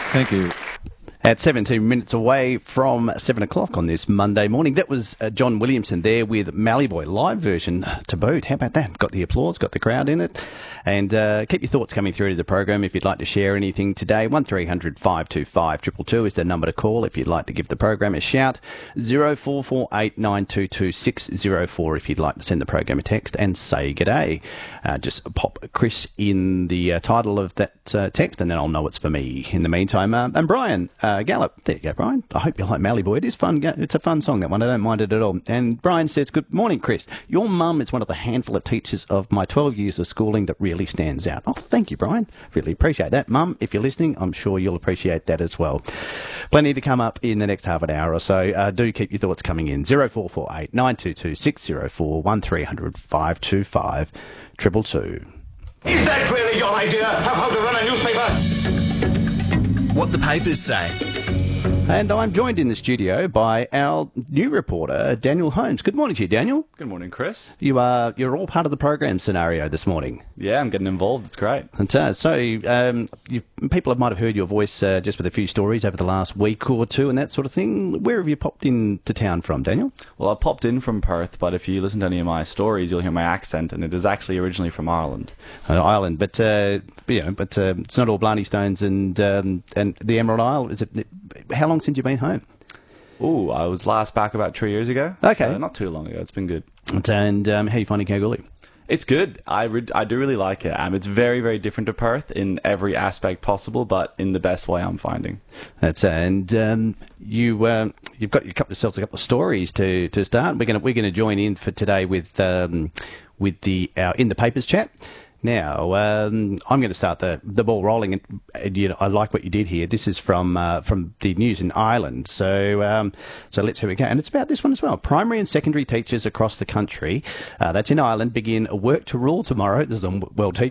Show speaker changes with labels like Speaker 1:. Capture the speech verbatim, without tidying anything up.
Speaker 1: Thank you.
Speaker 2: At seventeen minutes away from seven o'clock on this Monday morning. That was uh, John Williamson there with Mallyboy live version to boot. How about that? Got the applause, got the crowd in it. And uh, keep your thoughts coming through to the program if you'd like to share anything today. one three hundred five two five two two two is the number to call if you'd like to give the program a shout. zero four four eight nine two two six zero four if you'd like to send the program a text and say g'day. Uh, just pop Chris in the uh, title of that uh, text and then I'll know it's for me. In the meantime, uh, and Brian uh, Gallup, there you go, Brian. I hope you like Mallyboy. It is fun. It's a fun song, that one. I don't mind it at all. And Brian says, good morning, Chris. Your mum is one of the handful of teachers of my twelve years of schooling that really stands out. Oh, thank you, Brian. Really appreciate that. Mum, if you're listening, I'm sure you'll appreciate that as well. Plenty to come up in the next half an hour or so. Uh, do keep your thoughts coming in. zero four four eight nine two two six zero four one three hundred five two five two two two.
Speaker 3: Is that really your idea of how to run a newspaper?
Speaker 4: What the papers say.
Speaker 2: And I'm joined in the studio by our new reporter, Daniel Holmes. Good morning to you, Daniel.
Speaker 5: Good morning, Chris.
Speaker 2: You are, you're all part of the program scenario this morning.
Speaker 5: Yeah, I'm getting involved. It's great.
Speaker 2: And uh, so um, you, people might have heard your voice uh, just with a few stories over the last week or two and that sort of thing. Where have you popped into town from, Daniel?
Speaker 5: Well, I popped in from Perth, but if you listen to any of my stories, you'll hear my accent, and it is actually originally from Ireland.
Speaker 2: Uh, Ireland, but uh, you know, but uh, it's not all Blarney Stones and um, and the Emerald Isle. Is it? How long since you've been home?
Speaker 5: Ooh, I was last back about three years ago.
Speaker 2: Okay,
Speaker 5: so not too long ago. It's been good.
Speaker 2: And um, how are you finding Kalgoorlie?
Speaker 5: It's good. I re- I do really like it. Um, it's very, very different to Perth in every aspect possible, but in the best way I'm finding.
Speaker 2: That's uh, and um, you uh, you've got you couple yourselves a couple of stories to, to start. We're gonna we're gonna join in for today with um, with the our in the papers chat. Now, um, I'm going to start the, the ball rolling. And, and you know, I like what you did here. This is from uh, from the news in Ireland. So um, so let's hear it go. And it's about this one as well. Primary and secondary teachers across the country, uh, that's in Ireland, begin a work to rule tomorrow. This is on World Teachers